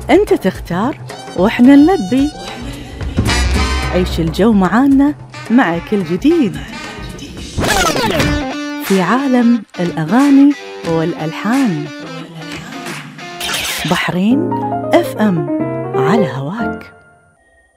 أنت تختار وإحنا نلبي. عيش الجو معانا مع كل جديد في عالم الأغاني والألحان. بحرين FM على هواك.